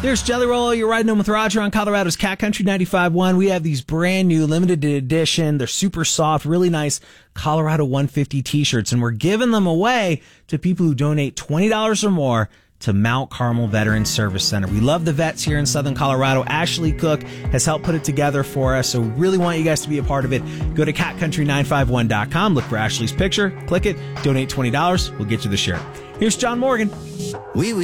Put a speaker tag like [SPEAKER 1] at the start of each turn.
[SPEAKER 1] There's Jelly Roll. You're riding home with Roger on Colorado's Cat Country 95.1. We have these brand new limited edition. They're super soft, really nice Colorado 150 t-shirts, and we're giving them away to people who donate $20 or more to Mount Carmel Veterans Service Center. We love the vets here in Southern Colorado. Ashley Cook has helped put it together for us, so really want you guys to be a part of it. Go to catcountry951.com, look for Ashley's picture, click it, donate $20. We'll get you the shirt. Here's John Morgan.
[SPEAKER 2] Oui, oui.